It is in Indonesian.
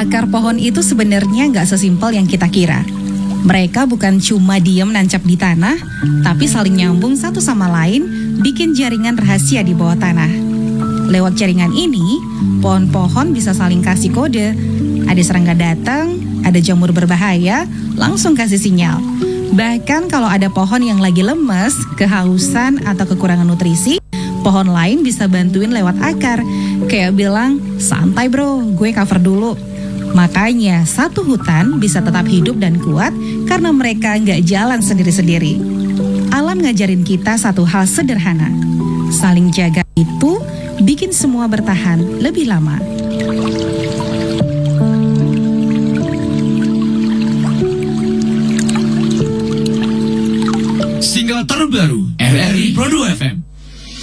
Akar pohon itu sebenarnya nggak sesimpel yang kita kira. Mereka bukan cuma diem nancap di tanah, tapi saling nyambung satu sama lain, bikin jaringan rahasia di bawah tanah. Lewat jaringan ini, pohon-pohon bisa saling kasih kode. Ada serangga datang, ada jamur berbahaya, langsung kasih sinyal. Bahkan kalau ada pohon yang lagi lemes, kehausan, atau kekurangan nutrisi, pohon lain bisa bantuin lewat akar. Kayak bilang, santai bro, gue cover dulu. Makanya satu hutan bisa tetap hidup dan kuat karena mereka nggak jalan sendiri-sendiri. Alam ngajarin kita satu hal sederhana. Saling jaga itu bikin semua bertahan lebih lama. Single terbaru RRI Pro 2 FM.